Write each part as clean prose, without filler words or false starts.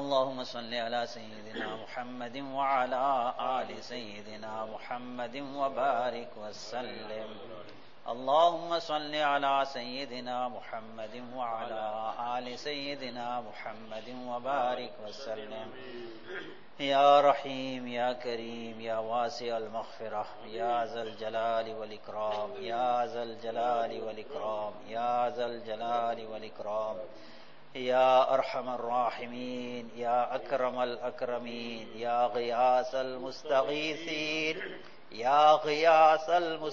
اللهم صل على سيدنا محمد وعلى آل سيدنا محمد وبارك وسلم. اللهم صل على سيدنا محمد وعلى آل سيدنا محمد وبارك وسلم. يا رحيم يا كريم يا واسع المغفرة يا ذا الجلال والإكرام يا ذا الجلال والإكرام يا ذا الجلال والإكرام يا أرحم الراحمين يا أكرم الأكرمين يا غياث المستغيثين يا غياث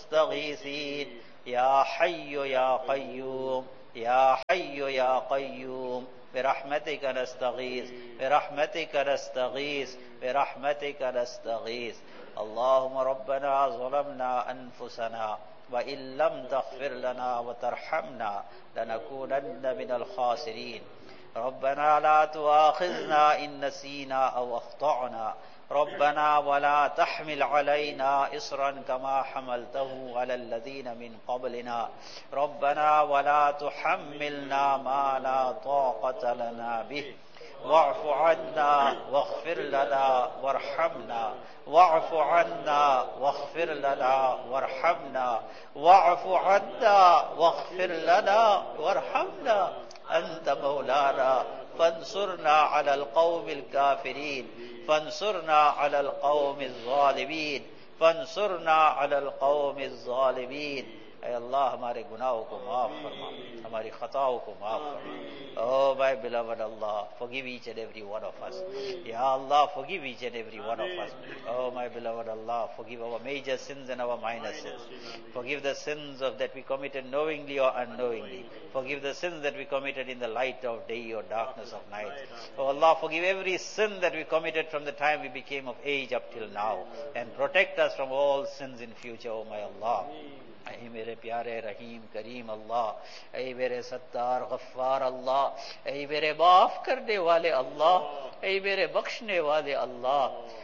المستغيثين يا حي يا قيوم يا حي يا قيوم برحمتك نستغيث برحمتك نستغيث برحمتك نستغيث. اللهم ربنا ظلمنا أنفسنا وإن لم تغفر لنا وترحمنا لنكونن من الخاسرين. ربنا لا تؤاخذنا إن نسينا أو أخطأنا ربنا ولا تحمل علينا إصرا كما حملته على الذين من قبلنا ربنا ولا تحملنا ما لا طاقة لنا به واعف عنا واغفر لنا وارحمنا واعف عنا واغفر لنا وارحمنا واعف عنا واغفر لنا وارحمنا أنت مولانا فانصرنا على القوم الكافرين فانصرنا على القوم الظالمين فانصرنا على القوم الظالمين. اے اللہ ہمارے گناہوں کو معاف فرما ہماری خطاؤں کو معاف فرما. Oh my beloved Allah, forgive each and every one of us. Ya Allah, forgive each and every one of us. Oh my beloved Allah, forgive our major sins and our minor sins. Forgive the sins that we committed knowingly or unknowingly. Forgive the sins that we committed in the light of day or darkness of night. Oh Allah, forgive every sin that we committed from the time we became of age up till now, and protect us from all sins in future, oh my Allah. اے میرے پیارے رحیم کریم اللہ, اے میرے ستار غفار اللہ, اے میرے معاف کرنے والے اللہ, اے میرے بخشنے والے اللہ,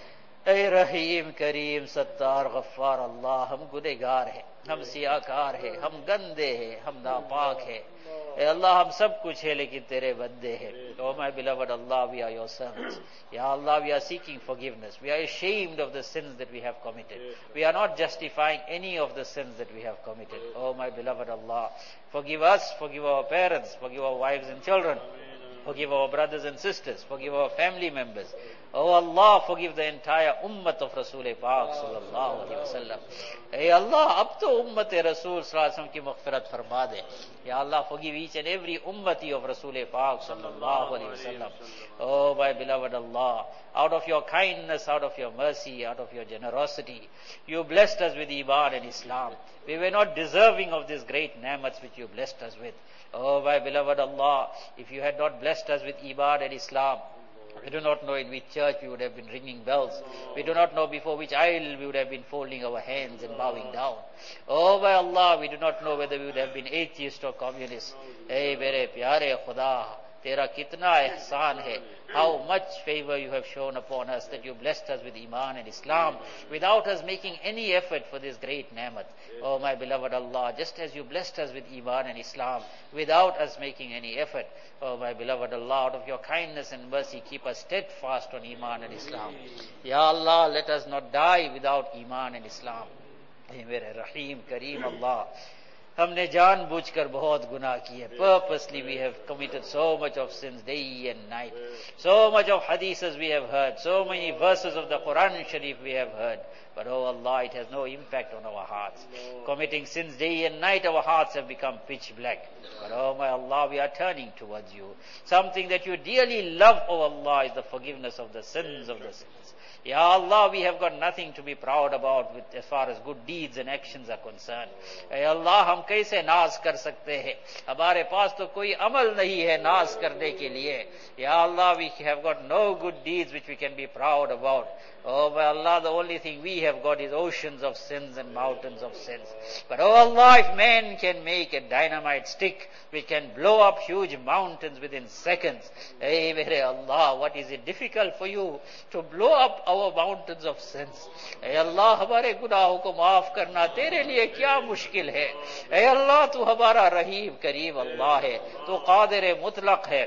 اے رحیم کریم ستار غفار اللہ. ہم گنہگار ہیں, ہم سیاہکار ہیں, ہم گندے ہیں, ہم ناپاک ہیں. اے اللہ, ہم سب کچھ ہے لیکن تیرے بندے ہیں. Oh my beloved Allah, we are your servants. Ya Allah, we are seeking forgiveness. We are ashamed of the sins that we have committed. We are not justifying any of the sins that we have committed. Oh my beloved Allah, forgive us, forgive our parents, forgive our wives and children, forgive our brothers and sisters, forgive our family members. Oh Allah, forgive the entire ummat of Rasul Paak sallallahu alaihi wasallam. Hey Allah, ab to ummat Rasul sallallahu alaihi wasallam ki maghfirat farma de. Ya Allah, forgive each and every ummati of Rasul Paak sallallahu alaihi wasallam. Oh my beloved Allah, out of your kindness, out of your mercy, out of your generosity, you blessed us with Iman and Islam. We were not deserving of these great ni'mats which you blessed us with. Oh my beloved Allah, if you had not blessed us with Iman and Islam, we do not know in which church we would have been ringing bells. We do not know before which aisle we would have been folding our hands and bowing down. Oh by Allah, we do not know whether we would have been atheist or communist. Hey mere pyare Khuda, tera kitna ihsan hai. How much favor you have shown upon us, that you blessed us with Iman and Islam without us making any effort for this great ni'mat. Oh my beloved Allah, just as you blessed us with Iman and Islam without us making any effort, oh my beloved Allah, out of your kindness and mercy, keep us steadfast on Iman and Islam. Ya Allah, let us not die without Iman and Islam. Hey mere Rahim Kareem Allah, हमने जानबूझकर बहुत गुनाह किए. Purposely we have committed so much of sins day and night. So much of hadiths we have heard. So many verses of the Quran Sharif we have heard. But oh Allah, it has no impact on our hearts. Committing sins day and night, our hearts have become pitch black. But oh my Allah, we are turning towards you. Something that you dearly love, oh Allah, is the forgiveness of the sins of the sins. Ya Allah, we have got nothing to be proud about with as far as good deeds and actions are concerned. Ya Allah, हम कैसे नाज कर सकते हैं? हमारे पास तो कोई अमल नहीं है नाज करने के लिए. Ya Allah, we have got no good deeds which we can be proud about. Oh my Allah, the only thing we have got is oceans of sins and mountains of sins. But oh Allah, if man can make a dynamite stick which can blow up huge mountains within seconds, hey mere Allah, what is it difficult for you to blow up our mountains of sins? Hey Allah, हमारे गुनाहों को माफ करना तेरे लिए क्या मुश्किल है? Hey Allah, तू हमारा रहीम करीम अल्लाह है, तू कादिर मुतलक है.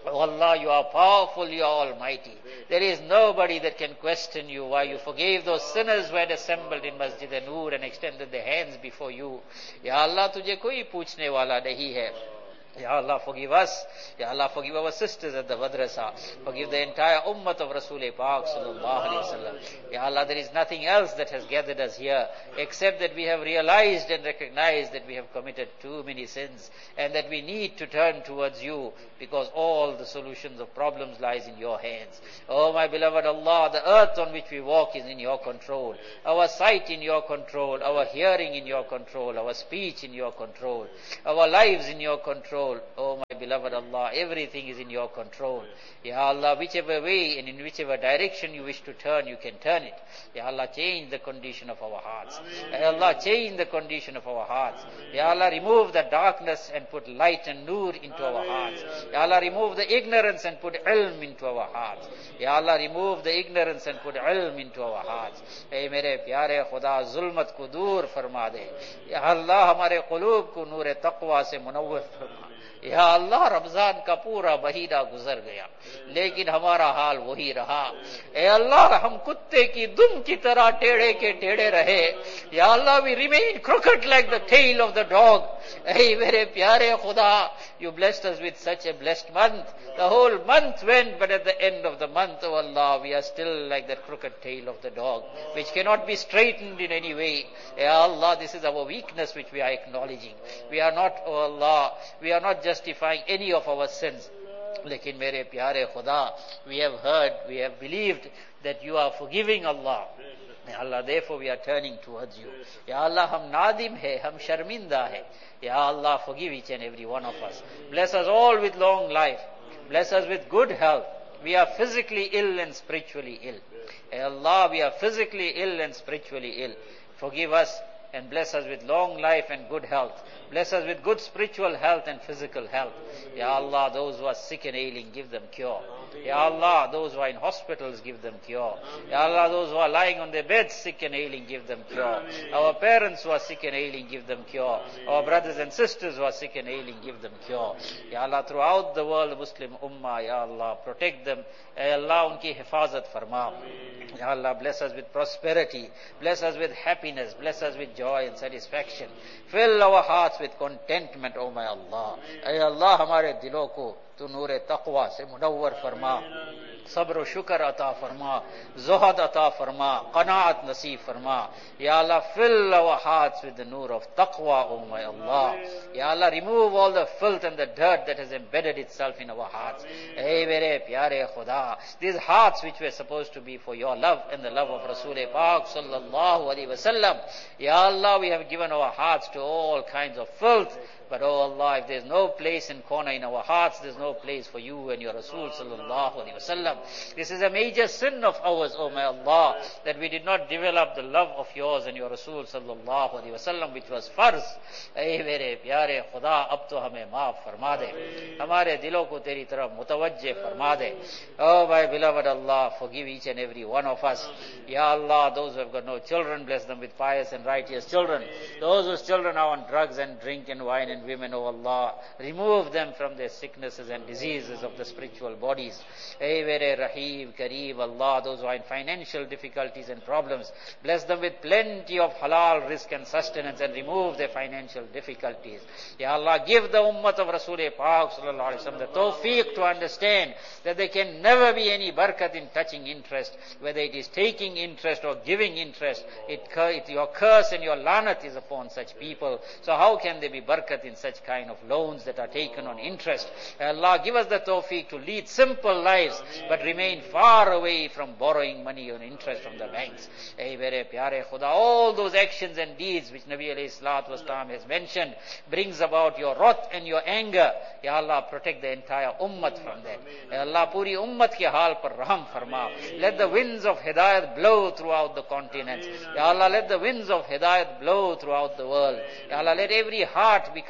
Oh Allah, you are powerful, you are almighty. There is nobody that can question you why you forgave those sinners who had assembled in Masjid-e-Noor and extended their hands before you. Ya Allah, tujhe koi poochne wala nahi hai. Ya Allah, forgive us. Ya Allah, forgive our sisters at the madrasa. Forgive the entire ummat of Rasul Pak sallallahu alaihi wasallam. Ya Allah, there is nothing else that has gathered us here except that we have realized and recognized that we have committed too many sins and that we need to turn towards you because all the solutions of problems lies in your hands. Oh my beloved Allah, the earth on which we walk is in your control. Our sight in your control, our hearing in your control, our speech in your control, our lives in your control. Oh my beloved Allah, everything is in your control. Ya Allah, whichever way and in whichever direction you wish to turn, you can turn it. Ya Allah, change the condition of our hearts. Ya Allah, change the condition of our hearts. Ya Allah, remove the darkness and put light and nur into our hearts. Ya Allah, remove the ignorance and put ilm into our hearts. Ya Allah, remove the ignorance and put ilm into our hearts. Hey mere pyare Khuda, zulmat ko dur farma de. Ya Allah, hamare qulub ko noor taqwa se munawwir farma. या अल्लाह रमजान का पूरा महीना गुजर गया लेकिन हमारा हाल वही रहा. ए अल्लाह, हम कुत्ते की दुम की तरह टेढ़े के टेढ़े रहे. या अल्लाह, we remain crooked like the tail of the dog. Hey मेरे प्यारे खुदा, you blessed us with such a blessed month. The whole month went, but at the end of the month, oh Allah, we are still like that crooked tail of the dog, which cannot be straightened in any way. Ya Allah, this is our weakness which we are acknowledging. We are not, oh Allah, we are not justifying any of our sins. Lekin mere pyare Khuda, we have heard, we have believed that you are forgiving, Allah. Ya Allah, therefore we are turning towards you. Ya Allah, hum nadim hai, hum sharminda hai. Ya Allah, forgive each and every one of us. Bless us all with long life. Bless us with good health. We are physically ill and spiritually ill. Ya Allah, we are physically ill and spiritually ill. Forgive us and bless us with long life and good health. Bless us with good spiritual health and physical health. Ya Allah, those who are sick and ailing, give them cure. Ya Allah, those who are in hospitals, give them cure. Ya Allah, those who are lying on their beds, sick and ailing, give them cure. Our parents who are sick and ailing, give them cure. Our brothers and sisters who are sick and ailing, give them cure. Ya Allah, throughout the world, Muslim Ummah, Ya Allah, protect them. Ya Allah, unki hifazat farma. Ya Allah, bless us with prosperity. Bless us with happiness. Bless us with joy and satisfaction. Fill our hearts with contentment, O my Allah. Ya Allah, hamare dilon ko tu noor taqwa se munawwar farma. صبر و شکر عطا فرما, zuhad عطا فرما, qanaat nasib farma. Ya Allah, fill our hearts with the nur of taqwa, O my Allah. Ya Allah, remove all the filth and the dirt that has embedded itself in our hearts. Hey mere pyare Khuda, these hearts which were supposed to be for your love and the love of Rasul Pak sallallahu alaihi wasallam. Ya Allah, we have given our hearts to all kinds of filth. But oh Allah, if there's no place and corner in our hearts, there's no place for you and your Rasul sallallahu alaihi wasallam. This is a major sin of ours, oh my Allah, that we did not develop the love of yours and your Rasul sallallahu alaihi wasallam, which was farz. Ay mere pyare Khuda, ab to hame maaf farma de. Hamare dilon ko teri taraf mutawajjeh farma de. Oh my beloved Allah, forgive each and every one of us. Ya Allah, those who have got no children, bless them with pious and righteous children. Those whose children are on drugs and drink and wine and women, oh Allah, remove them from their sicknesses and diseases of the spiritual bodies. Hey very Rahim, Kareem, Allah, those who are in financial difficulties and problems, bless them with plenty of halal risk and sustenance and remove their financial difficulties. Ya Allah, give the ummah of Rasul Pak sallallahu alaihi wasallam the tawfiq to understand that there can never be any barakat in touching interest, whether it is taking interest or giving interest. Your curse and your lanat is upon such people. So how can there be barakat in such kind of loans that are taken on interest? Allah, give us the tawfiq to lead simple lives, but remain far away from borrowing money on interest from the banks. Hey, mere pyare Khuda, all those actions and deeds which Nabi alayhi salatu wasalam has mentioned brings about your wrath and your anger. Ya Allah, protect the entire ummah from that. Ya Allah, puri ummah ke haal par raham farma. Let the winds of hidayat blow throughout the continents. Ya Allah, let the winds of hidayat blow throughout the world. Ya Allah, let every heart become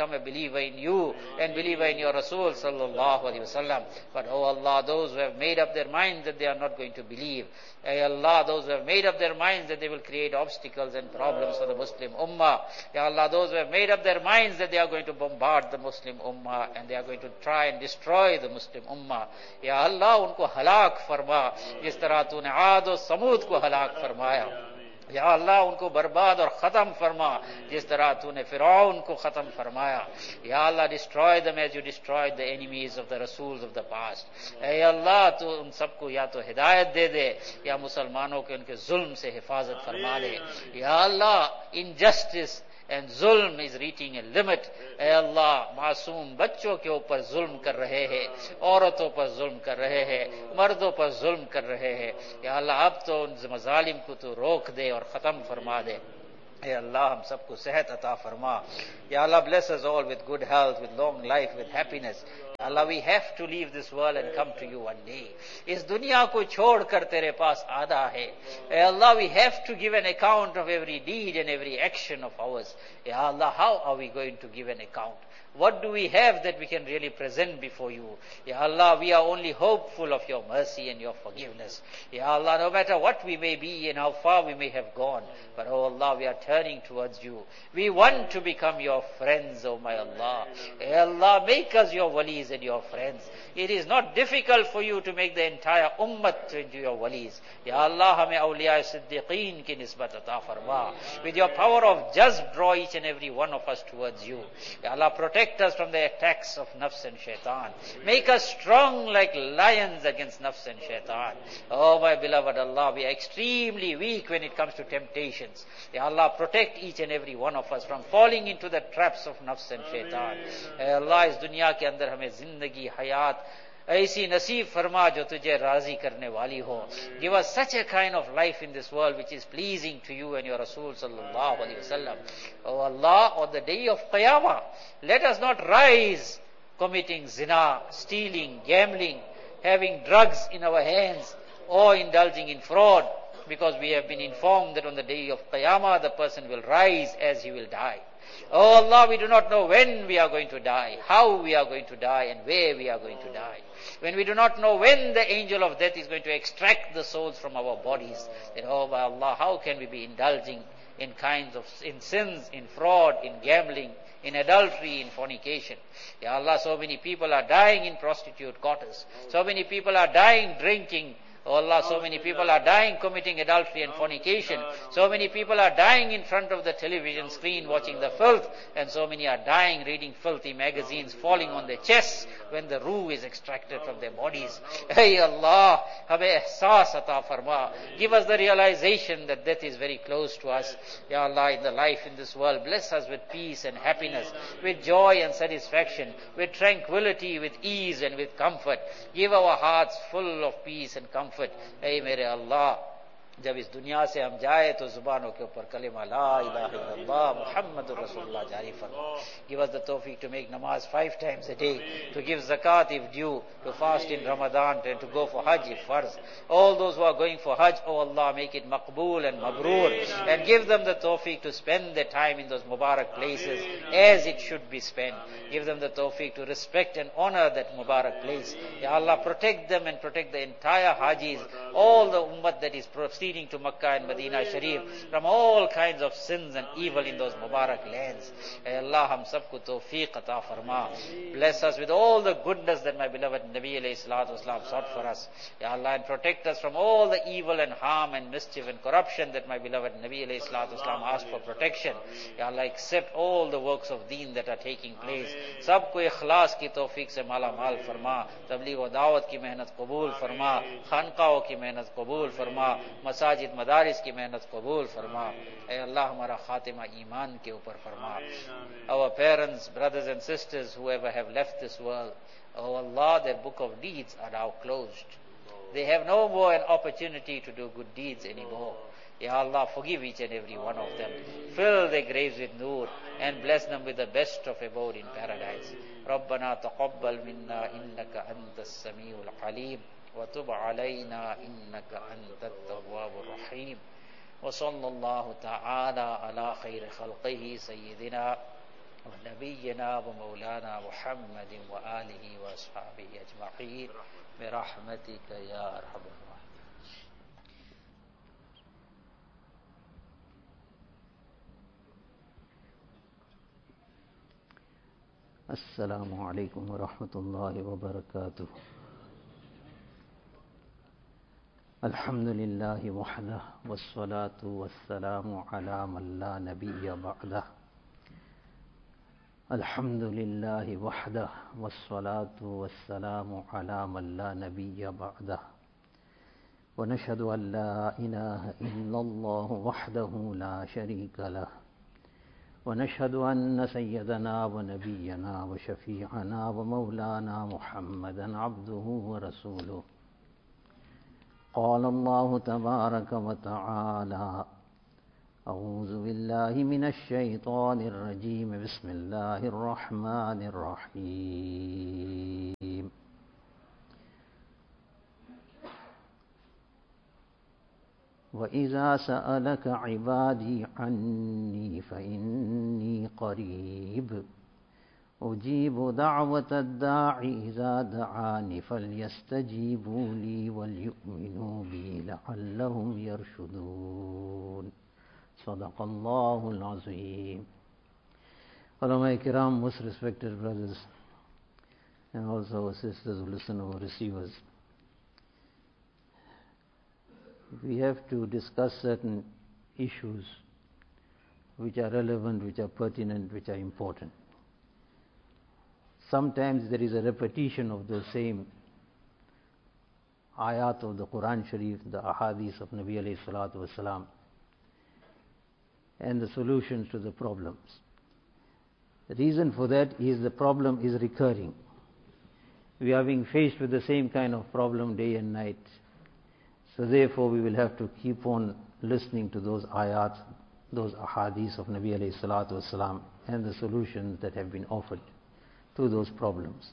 become a believer in you and believer in your Rasul sallallahu alaihi wasallam. But oh Allah, those who have made up their minds that they are not going to believe, Ya Allah, those who have made up their minds that they will create obstacles and problems for the Muslim Ummah, Ya Allah, those who have made up their minds that they are going to bombard the Muslim Ummah and they are going to try and destroy the Muslim Ummah, Ya Allah, unko halak farma, jis tarah tune Aad aur Samud ko halak farmaya. या अल्लाह उनको बर्बाद और खत्म फरमा जिस तरह तूने फिरौन को खत्म फरमाया. या अल्लाह, destroy them as you destroyed the enemies of the Rasuls of the past. ऐ अल्लाह, तू उन सबको या तो हिदायत दे दे या मुसलमानों के उनके जुल्म से हिफाजत फरमा ले. या अल्लाह, injustice and zulm is reaching a limit. ऐ अल्लाह, मासूम बच्चों के ऊपर जुल्म कर रहे हैं, औरतों पर जुल्म कर रहे हैं, मर्दों पर जुल्म कर रहे हैं. या अल्लाह, अब तो उन मजालिम को तो रोक दे और खत्म फरमा दे. Hey Allah, हम सबको सेहत अता फरमा. Ya Allah, bless us all with good health, with long life, with happiness. Ya Allah, we have to leave this world and come to you one day. इस दुनिया को छोड़कर तेरे पास आना है. Hey Allah, we have to give an account of every deed and every action of ours. Ya Allah, how are we going to give an account? What do we have that we can really present before you? Ya Allah, we are only hopeful of your mercy and your forgiveness. Ya Allah, no matter what we may be and how far we may have gone, but oh Allah, we are turning towards you. We want to become your friends, oh my Allah. Ya Allah, make us your walis and your friends. It is not difficult for you to make the entire ummah into your walis. Ya Allah, hame awliya siddiqeen ki nisbat ata farma. With your power of jazb, draw each and every one of us towards you. Ya Allah, protect us from the attacks of nafs and shaitan. Make us strong like lions against nafs and shaitan. Oh my beloved Allah, we are extremely weak when it comes to temptations. Ya Allah, protect each and every one of us from falling into the traps of nafs and shaitan. Ya Allah, इस दुनिया के अंदर हमें जिंदगी हयात ऐसी नसीब फरमा जो तुझे राजी करने वाली हो. Give us such a kind of life in this world which is pleasing to you and your Rasul sallallahu alaihi wasallam. Oh Allah, on the day of Qiyamah, let us not rise committing zina, stealing, gambling, having drugs in our hands, or indulging in fraud, because we have been informed that on the day of Qiyamah the person will rise as he will die. Oh Allah, we do not know when we are going to die, how we are going to die, and where we are going to die. When we do not know when the angel of death is going to extract the souls from our bodies, then oh my Allah, how can we be indulging in sins, in fraud, in gambling, in adultery, in fornication? Ya Allah, so many people are dying in prostitute quarters. So many people are dying drinking. Oh Allah, so many people are dying committing adultery and fornication. So many people are dying in front of the television screen watching the filth. And so many are dying reading filthy magazines, falling on their chests when the ruh is extracted from their bodies. Hey Allah, hame ihsas ata farma. Give us the realization that death is very close to us. Ya Allah, in the life in this world, bless us with peace and happiness, with joy and satisfaction, with tranquility, with ease and with comfort. Give our hearts full of peace and comfort. ऐ मेरे अल्लाह, जब इस दुनिया से हम जाए तो जुबानों के ऊपर कलिमा ला इलाहा इल्लल्लाह मुहम्मदुर रसूलुल्लाह जारी फरमा. Give us the tawfiq to make namaz 5 times a day, to give zakat if due, to fast in Ramadan, and to go for Hajj if farz. All those who are going for Hajj, oh Allah, make it maqbool and mabrur, and give them the tawfiq to spend their time in those Mubarak places as it should be spent. Give them the tawfiq to respect and honor that Mubarak place. Ya Allah, protect them and protect the entire Hajis, all the ummah that is proceeding to Makkah and Medina Sharif from all kinds of sins and evil in those Mubarak lands. Ay Allah, hum sabko tawfiq ata farma. Bless us with all the goodness that my beloved Nabi alayhi salatu wasalam sought for us. Ya Allah, and protect us from all the evil and harm and mischief and corruption that my beloved Nabi alayhi salatu wasalam asked for protection. Ya Allah, accept all the works of deen that are taking place. Sabko ikhlas ki tawfiq se mala mal farma. Tabligh wa da'wat ki mehnat qabul farma. Khanqaon ki mehnat qabul farma. मसाजिद मदारिस की मेहनत कबूल फरमा. ऐ अल्लाह, हमारा खातिमा ईमान के ऊपर फरमा. Our parents, brothers and sisters, whoever have left this world, oh Allah, their book of deeds are now closed. They have no more an opportunity to do good deeds anymore. Ya Allah, forgive each and every one of them. Fill their graves with nur and bless them with the best of abode in paradise. ربنا تقبل منا إنك أنت السميع العليم وتب علينا إنك أنت التواب الرحيم وصلى الله تعالى على خير خلقه سيدنا ونبينا ومولانا محمد وآله وأصحابه أجمعين برحمتك يا أرحم الراحمين. السلام عليكم ورحمة الله وبركاته. الحمد لله وحده والصلاة والسلام على من لا نبي بعده. الحمد لله وحده والصلاة والسلام على من لا نبي بعده. ونشهد أن لا إله إلا الله وحده لا شريك له. ونشهد أن سيدنا ونبينا وشفيعنا ومولانا محمدا عبده ورسوله. قال الله تبارك وتعالى: أعوذ بالله من الشيطان الرجيم. بسم الله الرحمن الرحيم. وإذا سألك عبادي عني فإني قريب أجيب دعوة الداع إذا دعاني فليستجيبوا لي وليؤمنوا بي لعلهم يرشدون. صدق الله العظيم. Ulama Kiram, most respected brothers, and also our sisters who listen or receivers, we have to discuss certain issues which are relevant, which are pertinent, which are important. Sometimes there is a repetition of the same ayat of the Quran Sharif, the ahadith of Nabi alayhi salatu wasalam, and the solutions to the problems. The reason for that is the problem is recurring. We are being faced with the same kind of problem day and night. So therefore we will have to keep on listening to those ayat, those ahadith of Nabi alayhi salatu wasalam, and the solutions that have been offered to those problems.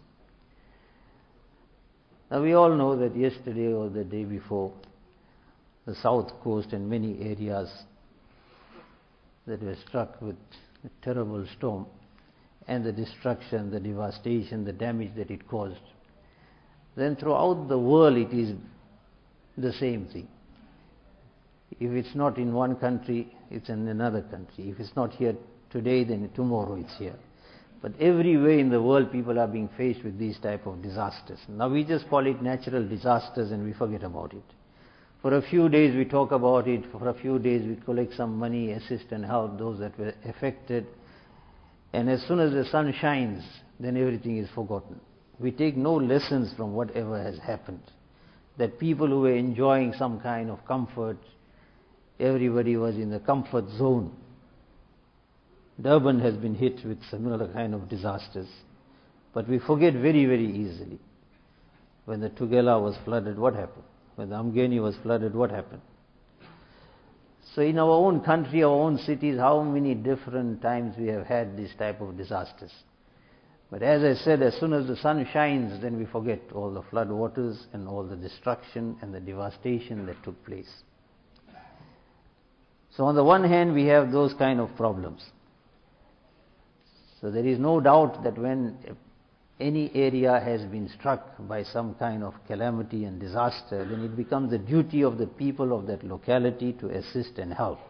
Now we all know that yesterday or the day before, the south coast and many areas that were struck with a terrible storm, and the destruction, the devastation, the damage that it caused. Then throughout the world it is the same thing. If it's not in one country, it's in another country. If it's not here today, then tomorrow it's here. But everywhere in the world people are being faced with these type of disasters. Now we just call it natural disasters and we forget about it. For a few days we talk about it, for a few days we collect some money, assist and help those that were affected. And as soon as the sun shines, then everything is forgotten. We take no lessons from whatever has happened. That people who were enjoying some kind of comfort, everybody was in the comfort zone. Durban has been hit with similar kind of disasters. But we forget very, very easily. When the Tugela was flooded, what happened? When the Amgheni was flooded, what happened? So in our own country, our own cities, how many different times we have had this type of disasters. But as I said, as soon as the sun shines, then we forget all the flood waters and all the destruction and the devastation that took place. So on the one hand, we have those kind of problems. So there is no doubt that when any area has been struck by some kind of calamity and disaster, then it becomes the duty of the people of that locality to assist and help.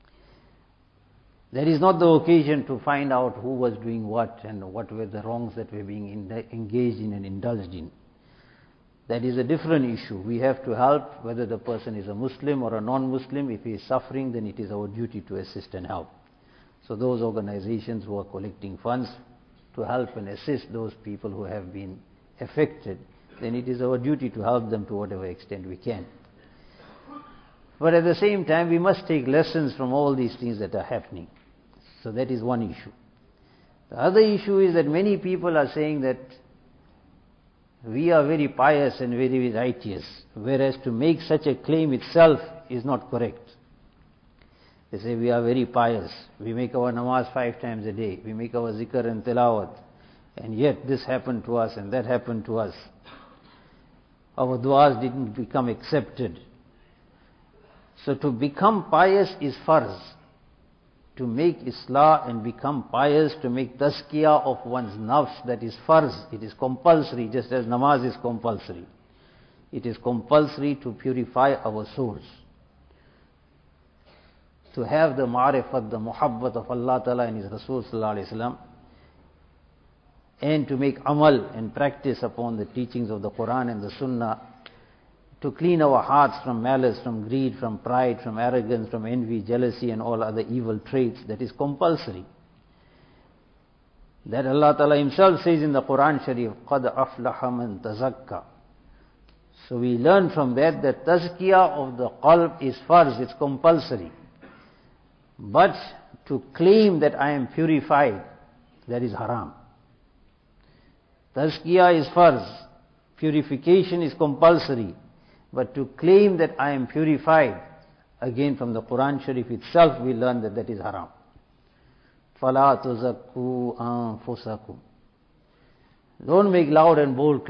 That is not the occasion to find out who was doing what and what were the wrongs that were being engaged in and indulged in. That is a different issue. We have to help whether the person is a Muslim or a non-Muslim. If he is suffering, then it is our duty to assist and help. So those organizations who are collecting funds to help and assist those people who have been affected, then it is our duty to help them to whatever extent we can. But at the same time, we must take lessons from all these things that are happening. So that is one issue. The other issue is that many people are saying that we are very pious and very righteous, whereas to make such a claim itself is not correct. They say we are very pious, we make our namaz 5 times a day, we make our zikr and tilawat, and yet this happened to us and that happened to us. Our du'as didn't become accepted. So to become pious is farz. to make islah and become pious, to make tazkiyah of one's nafs, that is farz, it is compulsory, just as namaz is compulsory. It is compulsory to purify our souls. To have the ma'rifat, the muhabbat of Allah Ta'ala and His Rasul Sallallahu Alaihi Wasallam, and to make amal and practice upon the teachings of the Quran and the Sunnah, to clean our hearts from malice, from greed, from pride, from arrogance, from envy, jealousy and all other evil traits, that is compulsory. That Allah Ta'ala Himself says in the Quran Sharif, قَدْ أَفْلَحَ مَنْ تَزَكَّى. So we learn from that tazkiyah of the qalb is farz, it's compulsory. But to claim that I am purified, that is haram. Tazkiyah is farz, purification is compulsory. But to claim that I am purified, again from the Quran Sharif itself we learn that that is haram. فَلَا تُزَكُّوا أَنفُسَكُمْ. Don't make loud and bold